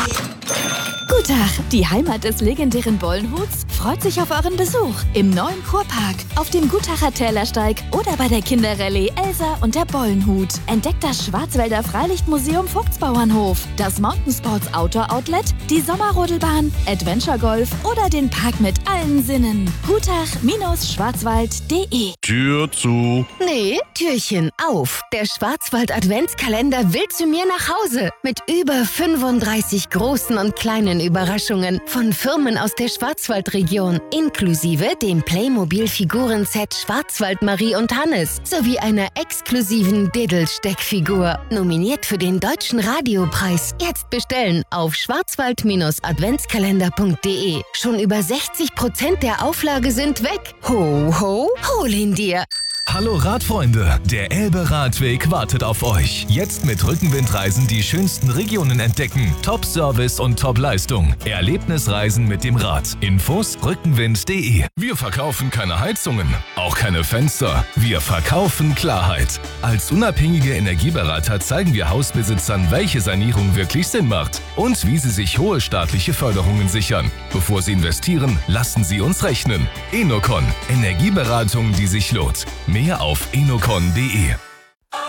Guten Tag, die Heimat des legendären Bollenhuts freut sich auf euren Besuch im neuen Kurpark, auf dem Gutacher Tälersteig oder bei der Kinderrallye Elsa und der Bollenhut. Entdeckt das Schwarzwälder Freilichtmuseum Vogtsbauernhof, das Mountainsports Outdoor Outlet, die Sommerrodelbahn, Adventure Golf oder den Park mit allen Sinnen. Gutach-schwarzwald.de. Tür zu. Nee, Türchen auf. Der Schwarzwald Adventskalender will zu mir nach Hause. Mit über 35 großen und kleinen Überraschungen von Firmen aus der Schwarzwaldregion, inklusive dem Playmobil-Figurenset Schwarzwald Marie und Hannes sowie einer exklusiven Diddle-Steckfigur. Nominiert für den Deutschen Radiopreis. Jetzt bestellen auf schwarzwald-adventskalender.de. Schon über 60% der Auflage sind weg. Ho, ho, hol ihn dir! Hallo Radfreunde, der Elbe-Radweg wartet auf euch. Jetzt mit Rückenwindreisen die schönsten Regionen entdecken. Top-Service und Top-Leistung. Erlebnisreisen mit dem Rad. Infos rückenwind.de. Wir verkaufen keine Heizungen, auch keine Fenster. Wir verkaufen Klarheit. Als unabhängige Energieberater zeigen wir Hausbesitzern, welche Sanierung wirklich Sinn macht und wie sie sich hohe staatliche Förderungen sichern. Bevor sie investieren, lassen sie uns rechnen. Enocon. Energieberatung, die sich lohnt. Mehr auf enocon.de.